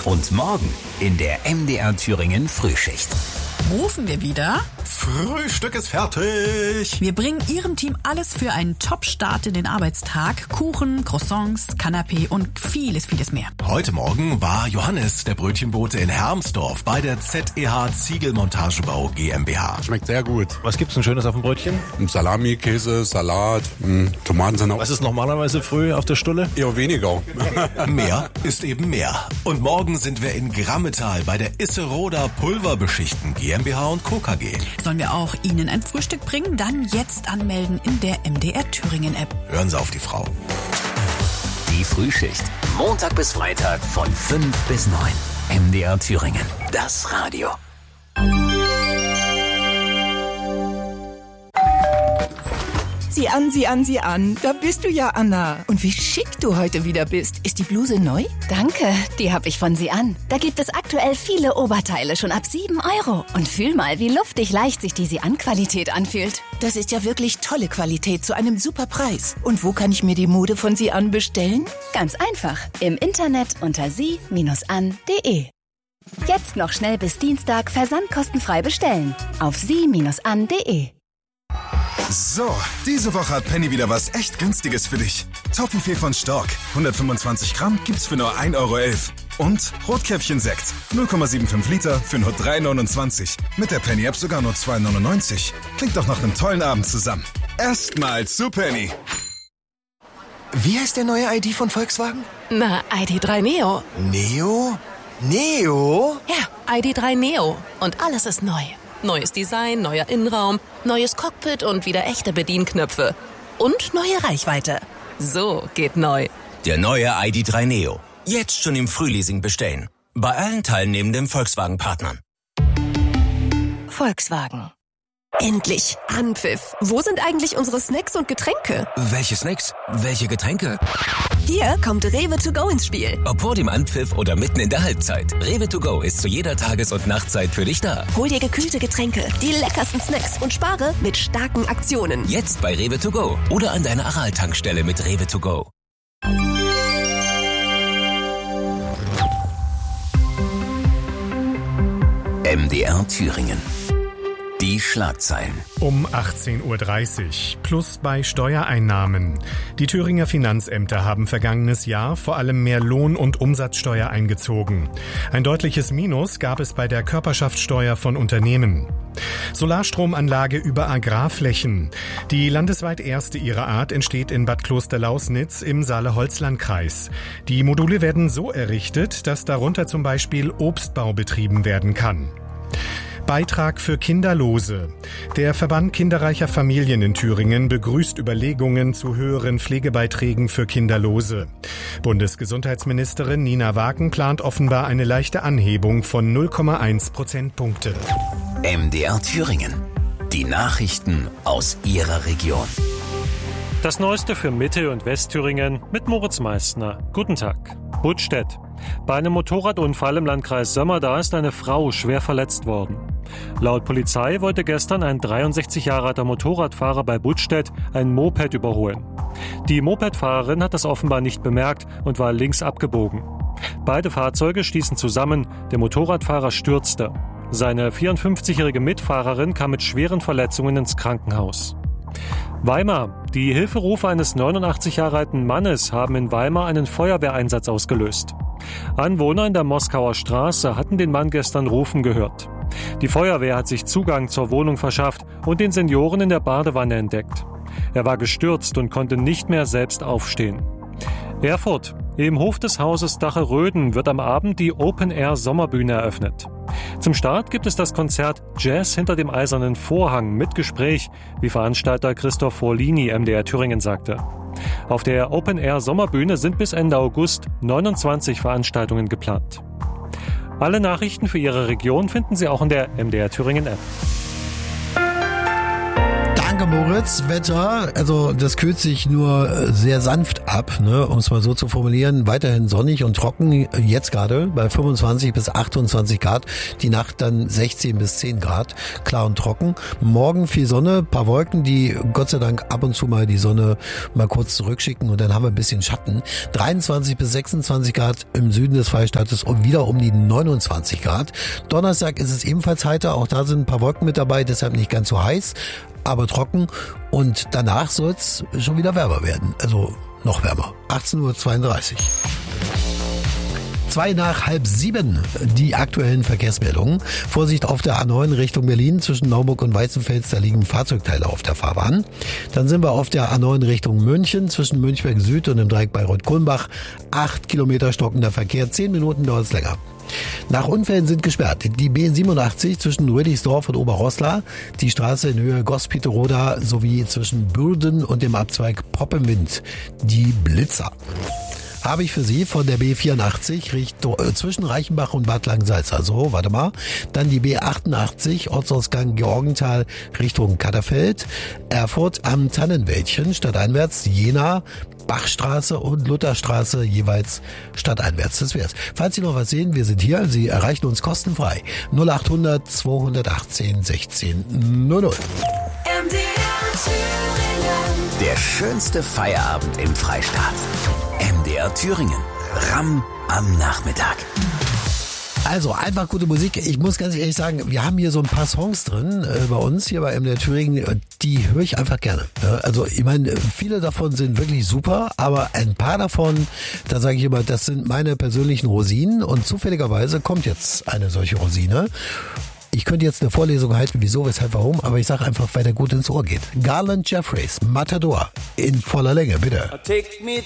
Und morgen in der MDR Thüringen Frühschicht. Rufen wir wieder? Frühstück ist fertig. Wir bringen Ihrem Team alles für einen Top-Start in den Arbeitstag. Kuchen, Croissants, Canapé und vieles, vieles mehr. Heute Morgen war Johannes, der Brötchenbote in Hermsdorf, bei der ZEH Ziegelmontagebau GmbH. Schmeckt sehr gut. Was gibt's denn Schönes auf dem Brötchen? Salami, Käse, Salat, Tomatensalat. Was ist normalerweise früh auf der Stulle? Eher weniger. Mehr ist eben mehr. Und morgen sind wir in Grammetal bei der Isseroda Pulverbeschichten GmbH und Co. KG. Sollen wir auch Ihnen ein Frühstück bringen? Dann jetzt anmelden in der MDR Thüringen App. Hören Sie auf die Frau. Die Frühschicht. Montag bis Freitag von 5 bis 9. MDR Thüringen. Das Radio. Sieh an. Da bist du ja, Anna. Und wie schick du heute wieder bist. Ist die Bluse neu? Danke, die habe ich von Sian. Da gibt es aktuell viele Oberteile schon ab 7 €. Und fühl mal, wie luftig leicht sich die Sian-Qualität anfühlt. Das ist ja wirklich tolle Qualität zu einem super Preis. Und wo kann ich mir die Mode von Sian bestellen? Ganz einfach. Im Internet unter sie-an.de. Jetzt noch schnell bis Dienstag versandkostenfrei bestellen. Auf sie-an.de. So, diese Woche hat Penny wieder was echt Günstiges für dich. Toffifee von Stork, 125 Gramm gibt's für nur 1,11 €. Und Rotkäppchen-Sekt, 0,75 Liter für nur 3,29 €. Mit der Penny-App sogar nur 2,99 €. Klingt doch nach einem tollen Abend zusammen. Erstmal zu Penny. Wie heißt der neue ID von Volkswagen? Na, ID.3 Neo. Neo? Neo? Ja, ID.3 Neo. Und alles ist neu. Neues Design, neuer Innenraum, neues Cockpit und wieder echte Bedienknöpfe. Und neue Reichweite. So geht neu. Der neue ID.3 Neo. Jetzt schon im Frühleasing bestellen. Bei allen teilnehmenden Volkswagen-Partnern. Volkswagen. Endlich. Anpfiff. Wo sind eigentlich unsere Snacks und Getränke? Welche Snacks? Welche Getränke? Hier kommt Rewe to go ins Spiel. Ob vor dem Anpfiff oder mitten in der Halbzeit. Rewe to go ist zu jeder Tages- und Nachtzeit für dich da. Hol dir gekühlte Getränke, die leckersten Snacks und spare mit starken Aktionen. Jetzt bei Rewe to go oder an deiner Aral-Tankstelle mit Rewe to go. MDR Thüringen. Die Schlagzeilen. Um 18:30 Uhr. Plus bei Steuereinnahmen. Die Thüringer Finanzämter haben vergangenes Jahr vor allem mehr Lohn- und Umsatzsteuer eingezogen. Ein deutliches Minus gab es bei der Körperschaftssteuer von Unternehmen. Solarstromanlage über Agrarflächen. Die landesweit erste ihrer Art entsteht in Bad Klosterlausnitz im Saale-Holzland-Kreis. Die Module werden so errichtet, dass darunter zum Beispiel Obstbau betrieben werden kann. Beitrag für Kinderlose. Der Verband kinderreicher Familien in Thüringen begrüßt Überlegungen zu höheren Pflegebeiträgen für Kinderlose. Bundesgesundheitsministerin Nina Wagen plant offenbar eine leichte Anhebung von 0,1 Prozentpunkte. MDR Thüringen. Die Nachrichten aus Ihrer Region. Das Neueste für Mitte- und Westthüringen mit Moritz Meissner. Guten Tag. Budstedt. Bei einem Motorradunfall im Landkreis Sömmerda ist eine Frau schwer verletzt worden. Laut Polizei wollte gestern ein 63 Jahre alter Motorradfahrer bei Budstedt ein Moped überholen. Die Mopedfahrerin hat das offenbar nicht bemerkt und war links abgebogen. Beide Fahrzeuge stießen zusammen, der Motorradfahrer stürzte. Seine 54-jährige Mitfahrerin kam mit schweren Verletzungen ins Krankenhaus. Weimar. Die Hilferufe eines 89 Jahre alten Mannes haben in Weimar einen Feuerwehreinsatz ausgelöst. Anwohner in der Moskauer Straße hatten den Mann gestern rufen gehört. Die Feuerwehr hat sich Zugang zur Wohnung verschafft und den Senioren in der Badewanne entdeckt. Er war gestürzt und konnte nicht mehr selbst aufstehen. Erfurt. Im Hof des Hauses Dache-Röden wird am Abend die Open-Air-Sommerbühne eröffnet. Zum Start gibt es das Konzert Jazz hinter dem eisernen Vorhang mit Gespräch, wie Veranstalter Christoph Forlini MDR Thüringen sagte. Auf der Open-Air-Sommerbühne sind bis Ende August 29 Veranstaltungen geplant. Alle Nachrichten für Ihre Region finden Sie auch in der MDR Thüringen App. Danke, Moritz. Wetter, also das kühlt sich nur sehr sanft ab, ne, um es mal so zu formulieren. Weiterhin sonnig und trocken, jetzt gerade bei 25 bis 28 Grad. Die Nacht dann 16 bis 10 Grad, klar und trocken. Morgen viel Sonne, paar Wolken, die Gott sei Dank ab und zu mal die Sonne mal kurz zurückschicken und dann haben wir ein bisschen Schatten. 23 bis 26 Grad im Süden des Freistaates und wieder um die 29 Grad. Donnerstag ist es ebenfalls heiter, auch da sind ein paar Wolken mit dabei, deshalb nicht ganz so heiß, aber trocken und danach soll es schon wieder wärmer werden, also noch wärmer. 18:32 Uhr. 6:02 die aktuellen Verkehrsmeldungen. Vorsicht auf der A9 Richtung Berlin zwischen Naumburg und Weißenfels, da liegen Fahrzeugteile auf der Fahrbahn. Dann sind wir auf der A9 Richtung München zwischen Münchberg Süd und dem Dreieck Bayreuth-Kulmbach. 8 Kilometer stockender Verkehr, 10 Minuten dauert es länger. Nach Unfällen sind gesperrt die B87 zwischen Rüdigsdorf und Oberroßla, die Straße in Höhe Gospiteroda sowie zwischen Bürden und dem Abzweig Poppenwind, die Blitzer. Habe ich für Sie von der B84 zwischen Reichenbach und Bad Langensalza. So, warte mal. Dann die B88 Ortsausgang Georgenthal Richtung Katterfeld. Erfurt am Tannenwäldchen stadteinwärts. Jena, Bachstraße und Lutherstraße jeweils stadteinwärts. Das wär's. Falls Sie noch was sehen, wir sind hier. Sie erreichen uns kostenfrei. 0800 218 16 00. Der schönste Feierabend im Freistaat. MDR Thüringen. Ramm am Nachmittag. Also einfach gute Musik. Ich muss ganz ehrlich sagen, wir haben hier so ein paar Songs drin bei uns hier bei MDR Thüringen, die höre ich einfach gerne. Also ich meine, viele davon sind wirklich super, aber ein paar davon, da sage ich immer, das sind meine persönlichen Rosinen und zufälligerweise kommt jetzt eine solche Rosine. Ich könnte jetzt eine Vorlesung halten, wieso, weshalb, warum, aber ich sage einfach, weil der gut ins Ohr geht. Garland Jeffries, Matador, in voller Länge, bitte. Take me